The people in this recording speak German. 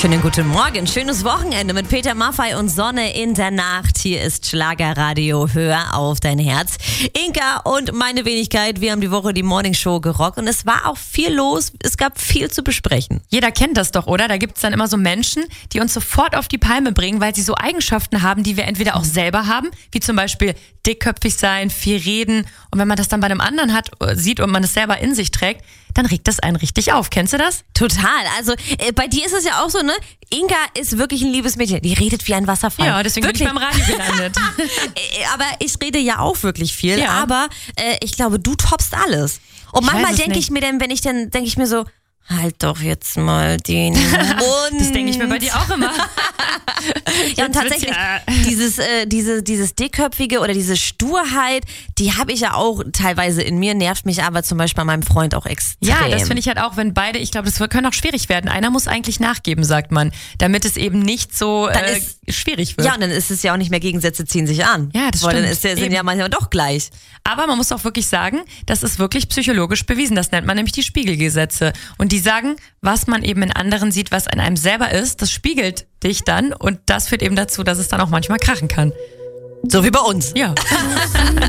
Schönen guten Morgen, schönes Wochenende mit Peter Maffay und Sonne in der Nacht. Hier ist Schlagerradio, hör auf dein Herz. Inka und meine Wenigkeit, wir haben die Woche die Morningshow gerockt und es war auch viel los, es gab viel zu besprechen. Jeder kennt das doch, oder? Da gibt es dann immer so Menschen, die uns sofort auf die Palme bringen, weil sie so Eigenschaften haben, die wir entweder auch selber haben, wie zum Beispiel dickköpfig sein, viel reden. Und wenn man das dann bei einem anderen sieht und man es selber in sich trägt, dann regt das einen richtig auf. Kennst du das? Total. Also bei dir ist es ja auch so, ne? Inka ist wirklich ein liebes Mädchen. Die redet wie ein Wasserfall. Ja, deswegen wirklich. bin ich beim Radio gelandet. Aber ich rede ja auch wirklich viel. Ja. Aber ich glaube, du toppst alles. Und Ich manchmal weiß es denke ich mir dann, denke ich mir so, halt doch jetzt mal den Mund. Das denke ich mir bei dir auch immer. Ja, und tatsächlich, dieses Dickköpfige oder diese Sturheit, die habe ich ja auch teilweise in mir, nervt mich aber zum Beispiel bei meinem Freund auch extrem. Ja, das finde ich halt auch, wenn beide, ich glaube, das kann auch schwierig werden. Einer muss eigentlich nachgeben, sagt man, damit es eben nicht so schwierig wird. Ja, und dann ist es ja auch nicht mehr, Gegensätze ziehen sich an. Ja, das Weil stimmt. dann sind ja manchmal doch gleich. Aber man muss auch wirklich sagen, das ist wirklich psychologisch bewiesen. Das nennt man nämlich die Spiegelgesetze. Und die sagen, was man eben in anderen sieht, was in einem selber ist, das spiegelt dich dann. Und das führt eben dazu, dass es dann auch manchmal krachen kann. So wie bei uns. Ja.